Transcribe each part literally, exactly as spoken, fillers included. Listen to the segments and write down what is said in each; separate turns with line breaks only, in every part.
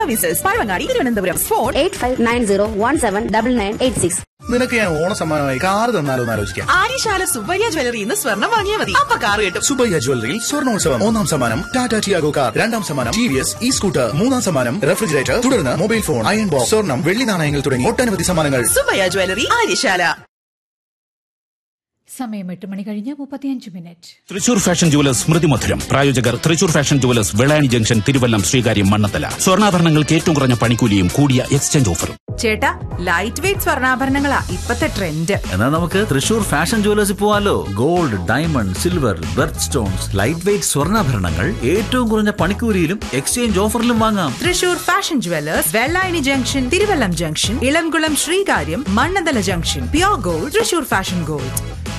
Services Pazhavangadi Thiruvananthapuram phone
eight five nine zero one seven double nine eight six.
നിനക്ക് ഞാൻ ഓണ സമ്മാനമായി കാർ തന്നാലോ എന്ന് ആലോചിക്കാം.
ആര്യശാല സുബ്ബയ്യ ജ്വല്ലറി ഇന്ന് സ്വർണ്ണം വാങ്ങിയാൽ മതി, അപ്പൊ കാർ കിട്ടും.
സുബ്ബയ്യ ജ്വല്ലറിയിൽ സ്വർണ്ണോത്സവം. ഒന്നാം സമ്മാനം ടാറ്റ ടിയാഗോ കാർ, രണ്ടാം സമ്മാനം T V S E scooter, മൂന്നാം സമ്മാനം റെഫ്രിജറേറ്റർ, തുടർന്ന് മൊബൈൽ ഫോൺ, അയൺ ബോക്സ്, സ്വർണ്ണം, വെള്ളി നാണയങ്ങൾ തുടങ്ങി ഒട്ടനവധി സമ്മാനങ്ങൾ.
സുബ്ബയ്യ ജ്വല്ലറി, ആര്യശാല.
സമയം എട്ട് മണി കഴിഞ്ഞ് മുപ്പത്തിയഞ്ച് മിനിറ്റ്.
തൃശൂർ ഫാഷൻ ജുവലേഴ്സ് സ്മൃതി മധുരം. പ്രായോജകർ Thrissur fashion jewellers, Vellayani junction, Thiruvallam, Sreekaryam, Mannathala. സ്വർണ്ണാഭരണങ്ങൾക്ക് ഏറ്റവും കുറഞ്ഞ പണിക്കൂലിയും കൂടിയ എക്സ്ചേഞ്ച് ഓഫറും.
ചേട്ടാ, ലൈറ്റ് വെയിറ്റ് സ്വർണ്ണാഭരണങ്ങളാ ഇപ്പത്തെ ട്രെൻഡ്.
എന്നാൽ നമുക്ക് തൃശൂർ ഫാഷൻ ജുവലേഴ്സിൽ പോവാലോ. Gold, diamond, silver, berth stones, light weight സ്വർണ്ണാഭരണങ്ങൾ ഏറ്റവും കുറഞ്ഞ പണിക്കൂലിയിലും എക്സ്ചേഞ്ച് ഓഫറിലും വാങ്ങാം.
Thrissur fashion jewellers, Vellayani junction, Thiruvallam junction, Elamkulam, Sreekaryam, Mannanthala junction. Pure gold, Thrissur fashion gold.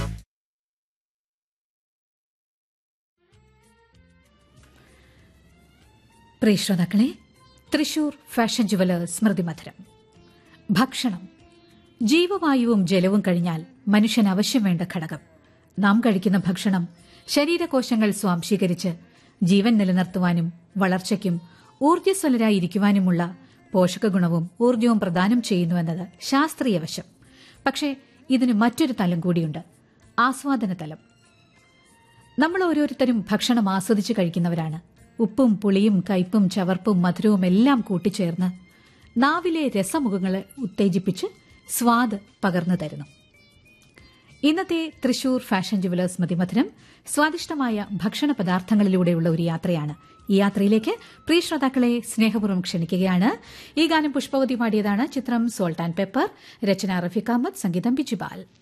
പ്രിയ ശ്രോതാക്കളെ, തൃശൂർ ഫാഷൻ ജുവലേഴ്സ് സ്മൃതി മധുരം. ഭക്ഷണം ജീവവായുവും ജലവും കഴിഞ്ഞാൽ മനുഷ്യന് ആവശ്യം വേണ്ട ഘടകം. നാം കഴിക്കുന്ന ഭക്ഷണം ശരീരകോശങ്ങൾ സ്വാംശീകരിച്ച് ജീവൻ നിലനിർത്തുവാനും വളർച്ചയ്ക്കും ഊർജ്ജസ്വലരായിരിക്കുവാനുമുള്ള പോഷകഗുണവും ഊർജ്ജവും പ്രദാനം ചെയ്യുന്നുവെന്നത് ശാസ്ത്രീയ വശം. പക്ഷേ ഇതിന് മറ്റൊരു തലം കൂടിയുണ്ട്, ആസ്വാദന തലം. നമ്മൾ ഓരോരുത്തരും ഭക്ഷണം ആസ്വദിച്ച് കഴിക്കുന്നവരാണ്. ഉപ്പും പുളിയും കയ്പും ചവർപ്പും മധുരവും എല്ലാം കൂട്ടിച്ചേർന്ന് നാവിലെ രസമുഖങ്ങളെ ഉത്തേജിപ്പിച്ച് സ്വാദ് പകർന്നു തരുന്നു. ഇന്നത്തെ തൃശൂർ ഫാഷൻ ജുവലേഴ്സ് സ്മൃതിമധുരം സ്വാദിഷ്ടമായ ഭക്ഷണ പദാർത്ഥങ്ങളിലൂടെയുള്ള ഒരു യാത്രയാണ്. ഈ യാത്രയിലേക്ക് പ്രിയ ശ്രോതാക്കളെ സ്നേഹപൂർവ്വം ക്ഷണിക്കുകയാണ്. ഈ ഗാനം പുഷ്പവതി പാടിയതാണ്. ചിത്രം സോൾട്ട് ആൻഡ് പെപ്പർ, രചന റഫീഖ് അഹമ്മദ്, സംഗീതം ബിജുപാൽ.